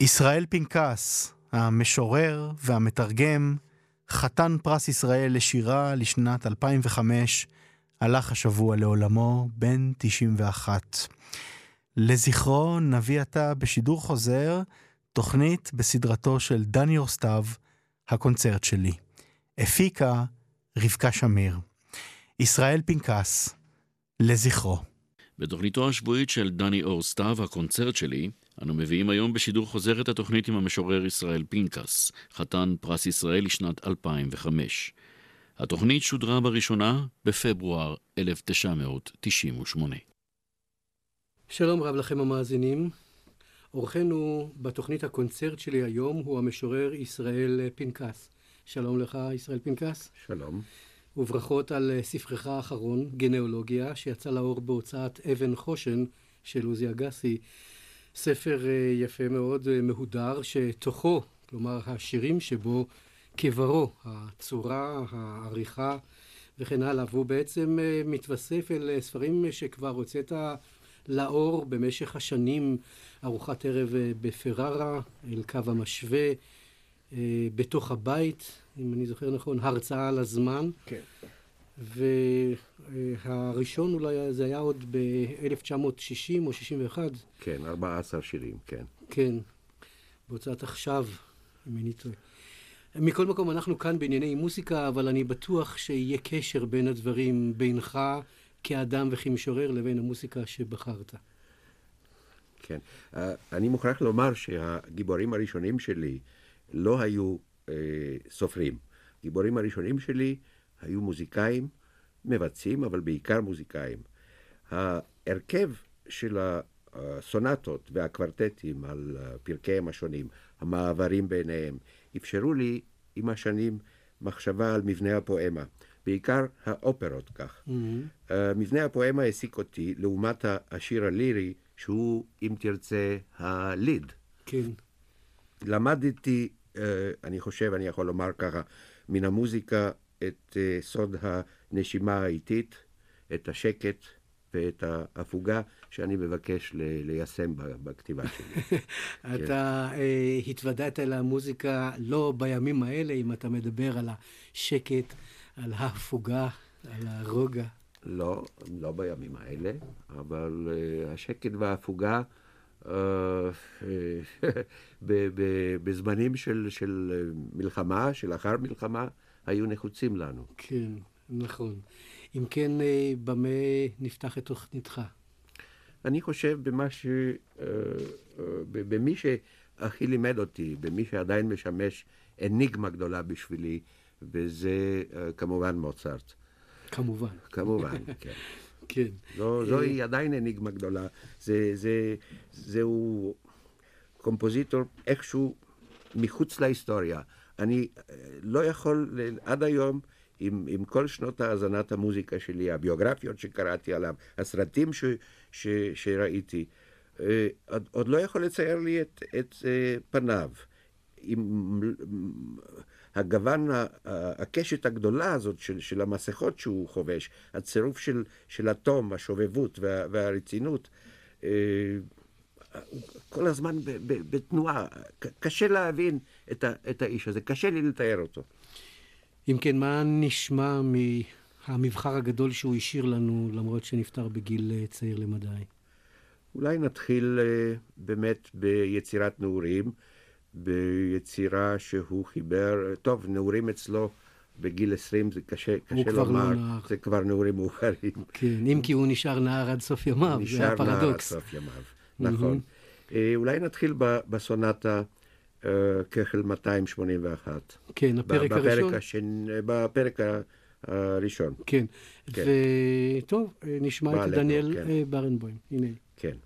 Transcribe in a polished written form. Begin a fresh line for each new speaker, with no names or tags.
ישראל פנקס, המשורר והמתרגם, חתן פרס ישראל לשירה לשנת 2005, הלך השבוע לעולמו בן 91. לזכרו נביא עתה בשידור חוזר תוכנית בסדרתו של דני אורסטב, הקונצרט שלי. הפיקה רבקה שמיר. ישראל פנקס, לזכרו.
בתוכניתו השבועית של דני אורסטב, הקונצרט שלי, אנו מביאים היום בשידור חוזר את התוכנית עם המשורר ישראל פנקס, חתן פרס ישראל לשנת 2005. התוכנית שודרה בראשונה בפברואר 1998.
שלום רב לכם המאזינים. אורחנו בתוכנית הקונצרט שלי היום הוא המשורר ישראל פנקס. שלום לך ישראל פנקס.
שלום.
וברכות על ספרך האחרון, גנאולוגיה, שיצא לאור בהוצאת אבן חושן של עוזי אגסי. ספר יפה מאוד, מהודר, שתוכו, כלומר השירים שבו כברו, הצורה, העריכה וכן הלאה, והוא בעצם מתווסף אל ספרים שכבר הוצאת לאור במשך השנים, ארוחת ערב בפררה, אל קו המשווה, בתוך הבית, אם אני זוכר נכון, הרצאה על הזמן.
כן.
והראשון אולי זה היה עוד ב-1960 או 61.
כן, 14 שירים, כן.
כן, בהוצאת עכשיו, אם אני טועה. מכל מקום, אנחנו כאן בענייני מוזיקה, אבל אני בטוח שיהיה קשר בין הדברים, בינך כאדם וכמשורר לבין המוזיקה שבחרת.
כן. אני מוכרח לומר שהגיבורים הראשונים שלי לא היו סופרים. הגיבורים הראשונים שלי היו מוזיקאים, מבצעים, אבל בעיקר מוזיקאים. ההרכב של הסונטות והקוורטטים על פרקיהם השונים, המעברים ביניהם, אפשרו לי עם השנים מחשבה על מבנה הפואמה. בעיקר האופרות כך. מבנה הפואמה העסיק אותי לעומת השיר הלירי, שהוא, אם תרצה, הליד.
כן.
למדתי, אני חושב, אני יכול לומר ככה, מן המוזיקה את סוד הנשימה האיטית, את השקט ואת ההפוגה שאני מבקש ליישם בכתיבה שלי.
אתה התוודעת למוזיקה לא בימים האלה, אם אתה מדבר על השקט, על ההפוגה, על הרוגע.
לא בימים האלה, אבל השקט וההפוגה בזמנים של מלחמה, של אחר מלחמה, היו נחוצים לנו.
כן, נכון. אם כן, במה נפתח את תוכניתך?
אני חושב במי שהכי לימד אותי, במי שעדיין משמש אניגמה גדולה בשבילי, וזה כמובן מוצרט. כמובן, כן.
כן.
זוהי עדיין אניגמה גדולה. זהו קומפוזיטור איכשהו מחוץ להיסטוריה. אני לא יכול עד היום, עם כל שנות האזנת המוזיקה שלי, הביוגרפיות שקראתי עליו, הסרטים שראיתי, עוד לא יכול לצייר לי את פניו. עם הגוון, הקשת הגדולה הזאת של המסכות שהוא חובש, הצירוף של התום, השובבות והרצינות, כל הזמן בתנועה. קשה להבין את האיש הזה, קשה לי לתאר אותו.
אם כן, מה נשמע מהמבחר הגדול שהוא השאיר לנו, למרות שנפטר בגיל צעיר למדי?
אולי נתחיל באמת ביצירת נעורים, ביצירה שהוא חיבר, טוב, נעורים אצלו בגיל 20, זה קשה לומר, זה כבר נעורים מאוחרים.
כן, אם כי הוא נשאר נער עד סוף ימיו, זה הפרדוקס.
נשאר נער עד סוף ימיו, נכון. אולי נתחיל בסונטה כחל 281.
כן, הפרק הראשון.
בפרק הראשון.
כן, וטוב, נשמע את דניאל ברנבוים, הנה.
כן.